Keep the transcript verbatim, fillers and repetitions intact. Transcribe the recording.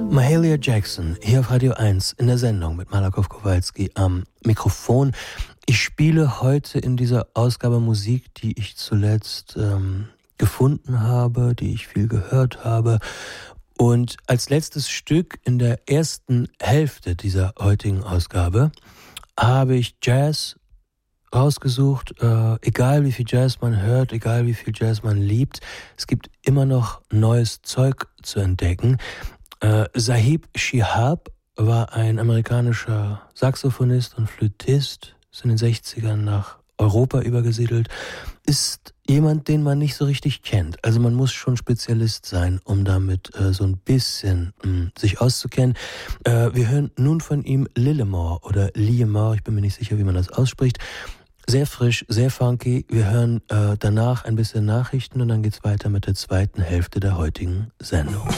Mahalia Jackson, hier auf Radio eins in der Sendung mit Malakow Kowalski am Mikrofon. Ich spiele heute in dieser Ausgabe Musik, die ich zuletzt ähm, gefunden habe, die ich viel gehört habe. Und als letztes Stück in der ersten Hälfte dieser heutigen Ausgabe habe ich Jazz rausgesucht. Äh, egal wie viel Jazz man hört, egal wie viel Jazz man liebt, es gibt immer noch neues Zeug zu entdecken. Äh, Sahib Shihab war ein amerikanischer Saxophonist und Flötist, ist in den sechzigern nach Europa übergesiedelt, ist jemand, den man nicht so richtig kennt. Also man muss schon Spezialist sein, um damit äh, so ein bisschen mh, sich auszukennen. Äh, wir hören nun von ihm Lillemore oder Liemore, ich bin mir nicht sicher, wie man das ausspricht. Sehr frisch, sehr funky. Wir hören äh, danach ein bisschen Nachrichten und dann geht's weiter mit der zweiten Hälfte der heutigen Sendung.